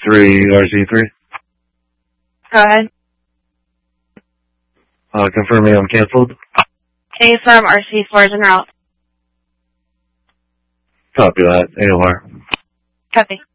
3 RC3. Go ahead. Confirming I'm canceled. A from RC4 is en route. Copy that. AOR. Copy.